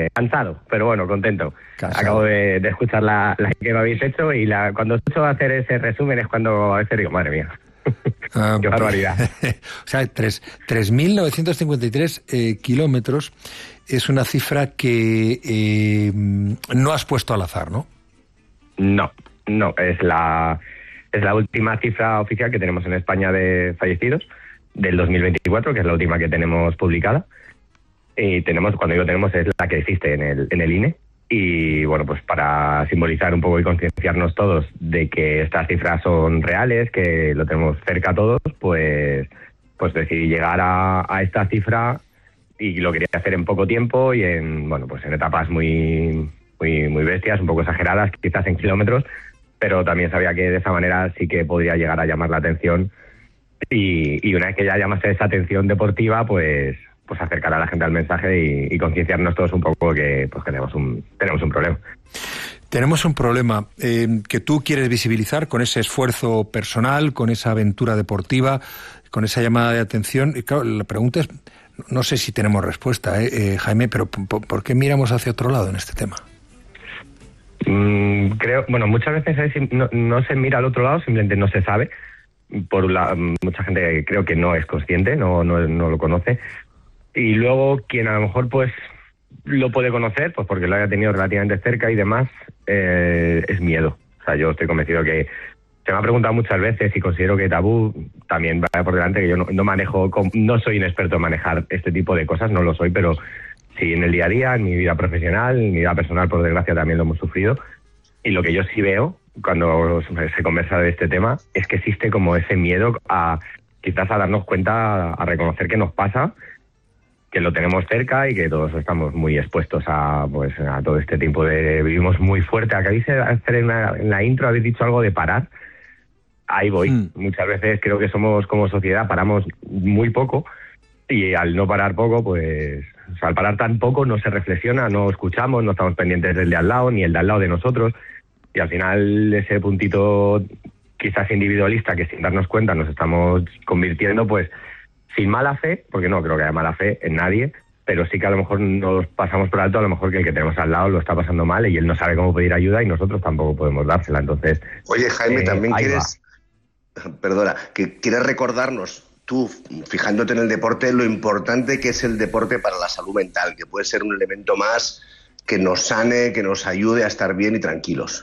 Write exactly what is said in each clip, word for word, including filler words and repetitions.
cansado, pero bueno, contento. Cansado. Acabo de, de escuchar la, la que me habéis hecho y la, cuando escucho hacer ese resumen es cuando a veces digo, madre mía, Ah, qué barbaridad. o sea, tres mil novecientos cincuenta y tres eh, kilómetros es una cifra que eh, no has puesto al azar, ¿no? No, no, es la, es la última cifra oficial que tenemos en España de fallecidos del dos mil veinticuatro, que es la última que tenemos publicada. Y tenemos, cuando digo tenemos, es la que existe en el, en el I N E. Y bueno, pues para simbolizar un poco y concienciarnos todos de que estas cifras son reales, que lo tenemos cerca todos, pues, pues decidí llegar a, a esta cifra y lo quería hacer en poco tiempo y en, bueno, pues en etapas muy, muy, muy bestias, un poco exageradas, quizás en kilómetros, pero también sabía que de esa manera sí que podría llegar a llamar la atención y, y una vez que ya llamase esa atención deportiva, pues pues acercar a la gente al mensaje y, y concienciarnos todos un poco que pues que tenemos un tenemos un problema. Tenemos un problema eh, que tú quieres visibilizar con ese esfuerzo personal, con esa aventura deportiva, con esa llamada de atención. Y claro, la pregunta es, no sé si tenemos respuesta, eh, eh, Jaime, pero ¿por, ¿por qué miramos hacia otro lado en este tema? Mm, creo, bueno, muchas veces es, no, no se mira al otro lado, simplemente no se sabe. Por la, mucha gente creo que no es consciente, no, no, no lo conoce. Y luego quien a lo mejor pues lo puede conocer, pues porque lo haya tenido relativamente cerca y demás, eh, es miedo. O sea, yo estoy convencido que se me ha preguntado muchas veces y considero que tabú también va por delante, que yo no, no manejo, no soy un experto en manejar este tipo de cosas, no lo soy, pero sí en el día a día, en mi vida profesional, en mi vida personal, por desgracia también lo hemos sufrido. Y lo que yo sí veo cuando se conversa de este tema es que existe como ese miedo a quizás a darnos cuenta, a reconocer que nos pasa, que lo tenemos cerca y que todos estamos muy expuestos a pues a todo este tiempo de vivimos muy fuerte. Acabáis de hacer en la, en la intro, habéis dicho algo de parar. Ahí voy. Mm. Muchas veces creo que somos como sociedad, paramos muy poco y al no parar poco, pues o sea, al parar tan poco no se reflexiona, no escuchamos, no estamos pendientes del de al lado ni el de al lado de nosotros y al final ese puntito quizás individualista que sin darnos cuenta nos estamos convirtiendo, pues sin mala fe, porque no creo que haya mala fe en nadie, pero sí que a lo mejor nos pasamos por alto, a lo mejor que el que tenemos al lado lo está pasando mal y él no sabe cómo pedir ayuda y nosotros tampoco podemos dársela. Entonces, oye, Jaime, eh, también quieres, va. perdona, que quieres recordarnos, tú, fijándote en el deporte, lo importante que es el deporte para la salud mental, que puede ser un elemento más que nos sane, que nos ayude a estar bien y tranquilos.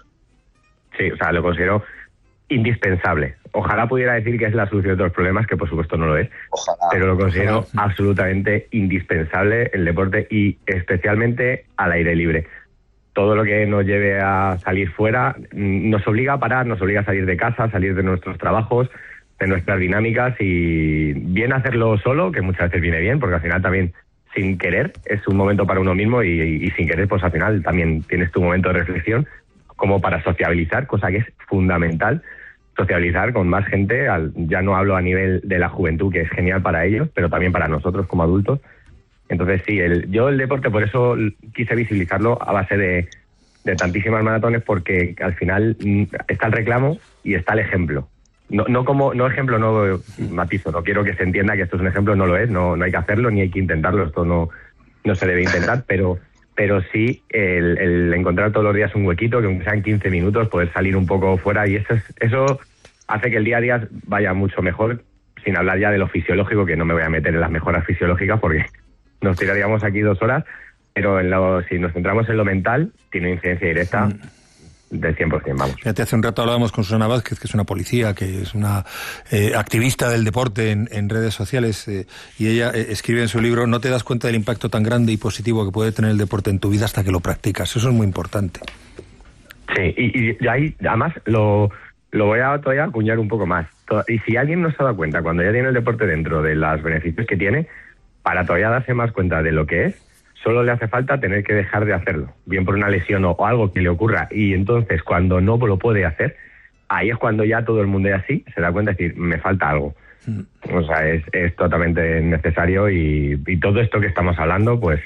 Sí, o sea, lo considero indispensable. Ojalá pudiera decir que es la solución de todos los problemas, que por supuesto no lo es. Ojalá, pero lo considero ojalá. absolutamente indispensable el deporte y especialmente al aire libre. Todo lo que nos lleve a salir fuera nos obliga a parar, nos obliga a salir de casa, a salir de nuestros trabajos, de nuestras dinámicas y bien hacerlo solo, que muchas veces viene bien, porque al final también sin querer es un momento para uno mismo y, y, y sin querer pues al final también tienes tu momento de reflexión como para sociabilizar, cosa que es fundamental. Socializar con más gente, al, ya no hablo a nivel de la juventud, que es genial para ellos, pero también para nosotros como adultos. Entonces sí, el, yo el deporte por eso quise visibilizarlo a base de, de tantísimas maratones, porque al final está el reclamo y está el ejemplo. No, no como no ejemplo, no matizo, no quiero que se entienda que esto es un ejemplo, no lo es, no, no hay que hacerlo ni hay que intentarlo, esto no, no se debe intentar, pero pero sí el, el encontrar todos los días un huequito, que aunque sean quince minutos, poder salir un poco fuera y eso, es, eso hace que el día a día vaya mucho mejor, sin hablar ya de lo fisiológico, que no me voy a meter en las mejoras fisiológicas porque nos tiraríamos aquí dos horas, pero en lo, si nos centramos en lo mental, tiene incidencia directa del cien por ciento, vamos. Fíjate, hace un rato hablábamos con Susana Vázquez, que es una policía, que es una eh, activista del deporte en, en redes sociales, eh, y ella eh, escribe en su libro: no te das cuenta del impacto tan grande y positivo que puede tener el deporte en tu vida hasta que lo practicas. Eso es muy importante. Sí, y, y ahí además lo, lo voy a todavía acuñar un poco más. Y si alguien no se da cuenta, cuando ya tiene el deporte dentro, de los beneficios que tiene, para todavía darse más cuenta de lo que es, solo le hace falta tener que dejar de hacerlo, bien por una lesión o algo que le ocurra, y entonces cuando no lo puede hacer, ahí es cuando ya todo el mundo es así, se da cuenta de decir, me falta algo. Mm. O sea, es, es totalmente necesario y, y todo esto que estamos hablando, pues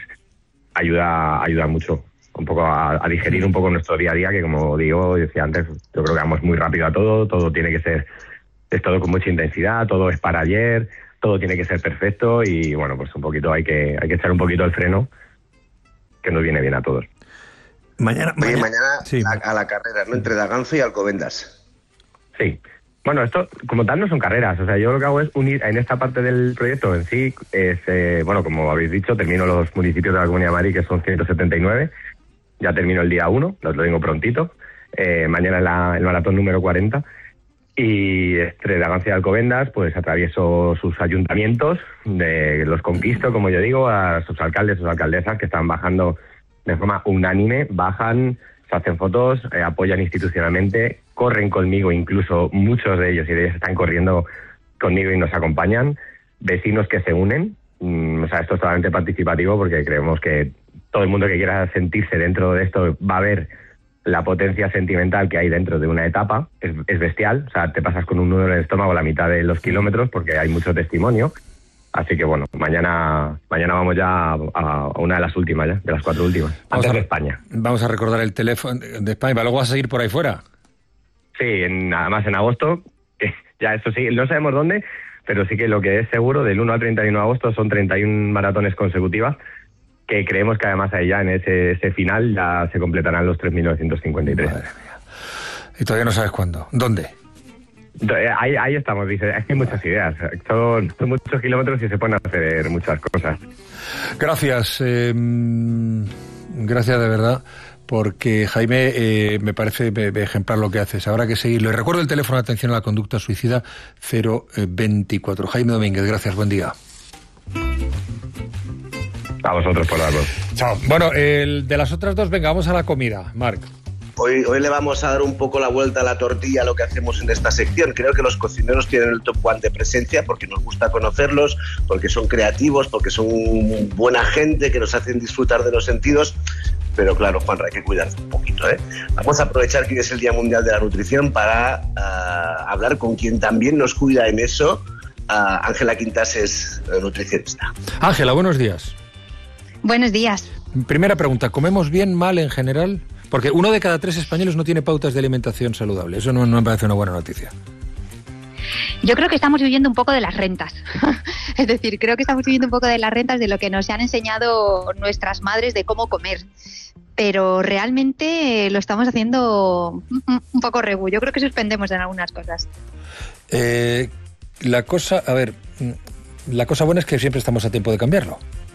ayuda, ayuda mucho, un poco a, a digerir un poco nuestro día a día, que como digo, decía antes, yo creo que vamos muy rápido a todo, todo tiene que ser, es todo con mucha intensidad, todo es para ayer, todo tiene que ser perfecto y bueno, pues un poquito hay que, hay que echar un poquito el freno que nos viene bien a todos. Mañana, Oye, mañana, mañana sí. a, a la carrera, ¿no? Entre Daganzo y Alcobendas. Sí. Bueno, esto como tal no son carreras, o sea, yo lo que hago es unir, en esta parte del proyecto en sí, es, eh, bueno, como habéis dicho, termino los municipios de la Comunidad de Madrid, que son ciento setenta y nueve, ya termino el día uno, lo tengo prontito, eh, mañana es la, el maratón número cuarenta, y entre Daganzo y Alcobendas, pues atravieso sus ayuntamientos, de, los conquisto, como yo digo, a sus alcaldes, sus alcaldesas, que están bajando de forma unánime, bajan, se hacen fotos, eh, apoyan institucionalmente, corren conmigo, incluso muchos de ellos y de ellos están corriendo conmigo y nos acompañan, vecinos que se unen, mm, o sea, esto es totalmente participativo porque creemos que todo el mundo que quiera sentirse dentro de esto va a ver la potencia sentimental que hay dentro de una etapa, es, es bestial, o sea, te pasas con un nudo en el estómago la mitad de los kilómetros porque hay mucho testimonio. Así que bueno, mañana mañana vamos ya a, a una de las últimas, ya, de las cuatro últimas, Vamos antes a, de España. Vamos a recordar el teléfono de España, pero luego vas a seguir por ahí fuera. Sí, en, además en agosto, que ya eso sí, no sabemos dónde, pero sí que lo que es seguro, del uno al treinta y uno de agosto son treinta y una maratones consecutivas, que creemos que además ahí ya en ese, ese final ya se completarán los tres mil novecientos cincuenta y tres. Madre mía. Y todavía no sabes cuándo. ¿Dónde? Ahí, ahí estamos, dice, hay muchas ideas, son, son muchos kilómetros y se pueden hacer muchas cosas. Gracias, eh, gracias de verdad, porque Jaime, eh, me parece ejemplar lo que haces, habrá que seguirlo. Y recuerdo el teléfono de atención a la conducta suicida cero veinticuatro. Jaime Domínguez, gracias, buen día. A vosotros por darlo. Chao. Bueno, el de las otras dos, venga, vamos a la comida, Marc. Hoy, hoy le vamos a dar un poco la vuelta a la tortilla a lo que hacemos en esta sección. Creo que los cocineros tienen el top one de presencia porque nos gusta conocerlos, porque son creativos, porque son buena gente que nos hacen disfrutar de los sentidos. Pero claro, Juanra, hay que cuidarse un poquito, ¿eh? Vamos a aprovechar que es el Día Mundial de la Nutrición para uh, hablar con quien también nos cuida en eso. Uh, Ángela Quintas es uh, nutricionista. Ángela, buenos días. Buenos días. Primera pregunta, ¿comemos bien, mal en general? Porque uno de cada tres españoles no tiene pautas de alimentación saludable. Eso no, no me parece una buena noticia. Yo creo que estamos viviendo un poco de las rentas. Es decir, creo que estamos viviendo un poco de las rentas de lo que nos han enseñado nuestras madres de cómo comer. Pero realmente lo estamos haciendo un poco regu. Yo creo que suspendemos en algunas cosas. Eh, la cosa, a ver, la cosa buena es que siempre estamos a tiempo de cambiarlo.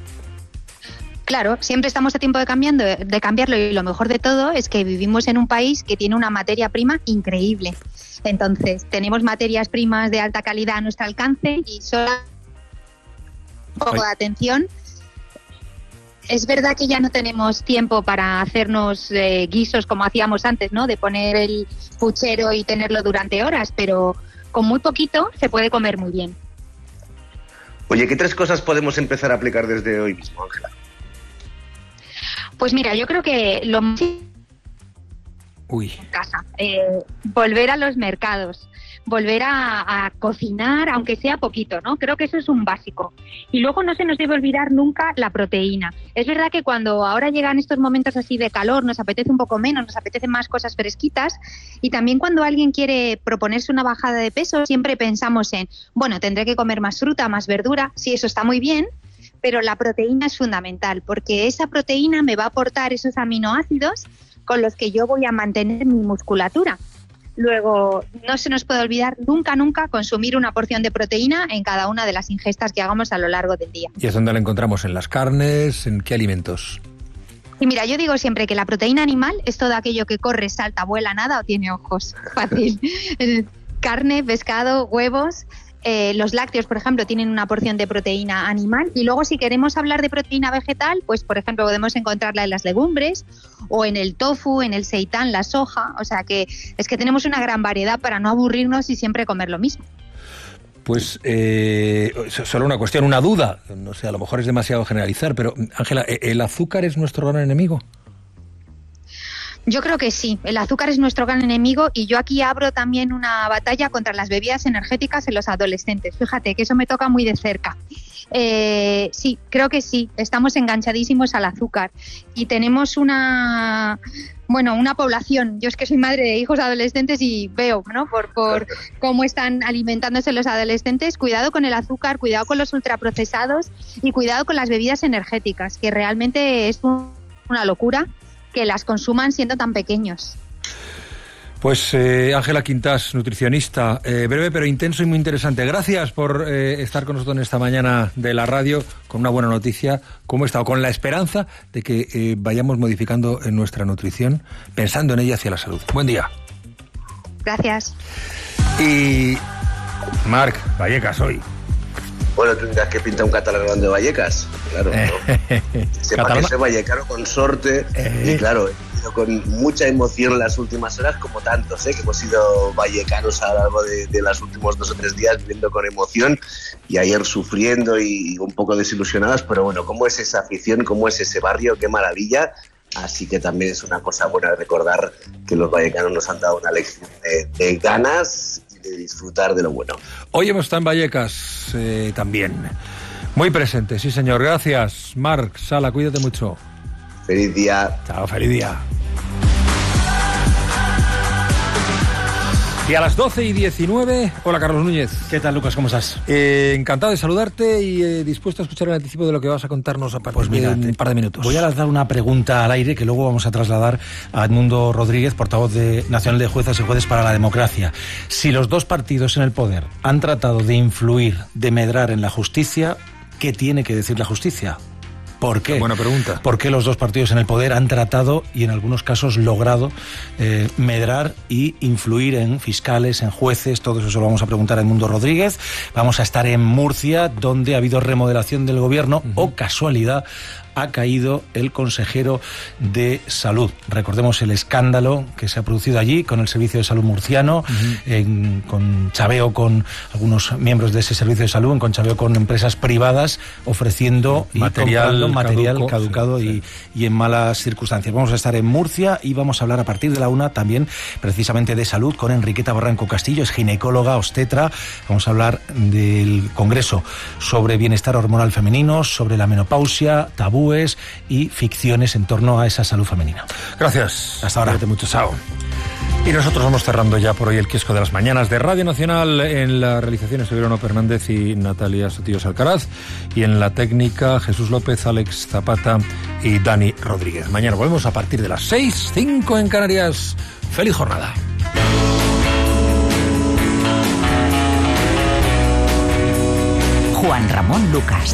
Claro, siempre estamos a tiempo de, cambiando, de cambiarlo y lo mejor de todo es que vivimos en un país que tiene una materia prima increíble. Entonces, tenemos materias primas de alta calidad a nuestro alcance y solo un poco de atención. Es verdad que ya no tenemos tiempo para hacernos eh, guisos como hacíamos antes, ¿no? De poner el puchero y tenerlo durante horas, pero con muy poquito se puede comer muy bien. Oye, ¿qué tres cosas podemos empezar a aplicar desde hoy mismo, Ángela? Pues mira, yo creo que lo más Uy. en casa, eh, volver a los mercados, volver a, a cocinar, aunque sea poquito, ¿no? Creo que eso es un básico. Y luego no se nos debe olvidar nunca la proteína. Es verdad que cuando ahora llegan estos momentos así de calor, nos apetece un poco menos, nos apetecen más cosas fresquitas. Y también cuando alguien quiere proponerse una bajada de peso, siempre pensamos en, bueno, tendré que comer más fruta, más verdura. Sí, eso está muy bien, pero la proteína es fundamental, porque esa proteína me va a aportar esos aminoácidos con los que yo voy a mantener mi musculatura. Luego, no se nos puede olvidar nunca, nunca consumir una porción de proteína en cada una de las ingestas que hagamos a lo largo del día. ¿Y es donde la encontramos? ¿En las carnes? ¿En qué alimentos? Y mira, yo digo siempre que la proteína animal es todo aquello que corre, salta, vuela, nada o tiene ojos. Fácil. Carne, pescado, huevos. Eh, los lácteos, por ejemplo, tienen una porción de proteína animal y luego si queremos hablar de proteína vegetal, pues por ejemplo podemos encontrarla en las legumbres o en el tofu, en el seitán, la soja, o sea que es que tenemos una gran variedad para no aburrirnos y siempre comer lo mismo. Pues eh, solo una cuestión, una duda, no sé, a lo mejor es demasiado generalizar, pero Ángela, ¿el azúcar es nuestro gran enemigo? Yo creo que sí, el azúcar es nuestro gran enemigo y yo aquí abro también una batalla contra las bebidas energéticas en los adolescentes. Fíjate que eso me toca muy de cerca. Eh, sí, creo que sí, estamos enganchadísimos al azúcar y tenemos una, bueno, una población. Yo es que soy madre de hijos adolescentes y veo, ¿no? Por, por cómo están alimentándose los adolescentes. Cuidado con el azúcar, cuidado con los ultraprocesados y cuidado con las bebidas energéticas, que realmente es un una locura que las consuman siendo tan pequeños. Pues eh, Ángela Quintás, nutricionista, eh, breve pero intenso y muy interesante. Gracias por eh, estar con nosotros en esta mañana de la radio con una buena noticia, como he estado, con la esperanza de que eh, vayamos modificando en nuestra nutrición, pensando en ella hacia la salud. Buen día. Gracias. Y Marc Vallecas hoy. Bueno, tendrás que pintar un catalán de Vallecas, claro, ¿no? Sepa que ese vallecano consorte, eh. y claro, he ido con mucha emoción las últimas horas, como tantos, ¿eh? que hemos sido vallecanos a lo largo de, de los últimos dos o tres días, viviendo con emoción, y ayer sufriendo y un poco desilusionados, pero bueno, cómo es esa afición, cómo es ese barrio, qué maravilla. Así que también es una cosa buena recordar que los vallecanos nos han dado una lección de, de ganas y de disfrutar de lo bueno. Hoy hemos estado en Vallecas eh, también. Muy presente, sí señor. Gracias, Marc, Sala, cuídate mucho. Feliz día. Chao, feliz día. Y a las doce y diecinueve, hola Carlos Núñez. ¿Qué tal, Lucas? ¿Cómo estás? Eh, encantado de saludarte y eh, dispuesto a escuchar el anticipo de lo que vas a contarnos a partir pues mira, de un par de minutos. Voy a lanzar una pregunta al aire que luego vamos a trasladar a Edmundo Rodríguez, portavoz de Nacional de Juezas y Jueces para la Democracia. Si los dos partidos en el poder han tratado de influir, de medrar en la justicia, ¿qué tiene que decir la justicia? ¿Por qué? Buena pregunta. ¿Por qué los dos partidos en el poder han tratado y en algunos casos logrado eh, medrar y influir en fiscales, en jueces? Todo eso se lo vamos a preguntar a Edmundo Rodríguez. Vamos a estar en Murcia, donde ha habido remodelación del gobierno, uh-huh. o casualidad, ha caído el consejero de Salud. Recordemos el escándalo que se ha producido allí con el Servicio de Salud murciano, uh-huh. en, con chaveo con algunos miembros de ese Servicio de Salud, en con chaveo con empresas privadas, ofreciendo material, y material caduco, caducado sí, y, sí. y en malas circunstancias. Vamos a estar en Murcia y vamos a hablar a partir de la una también precisamente de salud con Enriqueta Barranco Castillo, es ginecóloga, obstetra. Vamos a hablar del Congreso sobre bienestar hormonal femenino, sobre la menopausia, tabú y ficciones en torno a esa salud femenina. Gracias. Hasta ahora. Cuídate mucho. Chao. Y nosotros vamos cerrando ya por hoy el kiosco de las mañanas de Radio Nacional. En la realización Severiano Fernández y Natalia Sotillos Alcaraz. Y en la técnica Jesús López, Alex Zapata y Dani Rodríguez. Mañana volvemos a partir de las seis, cinco en Canarias. ¡Feliz jornada! Juan Ramón Lucas.